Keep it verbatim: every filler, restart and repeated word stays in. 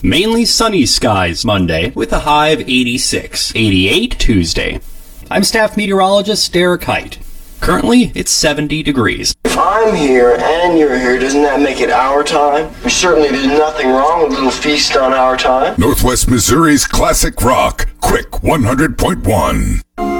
Mainly sunny skies Monday with a high of eighty-six. eighty-eight Tuesday. I'm staff meteorologist Derek Height. Currently, it's seventy degrees. If I'm here and you're here, doesn't that make it our time? We certainly did nothing wrong with a little feast on our time. Northwest Missouri's classic rock, Quick one hundred point one.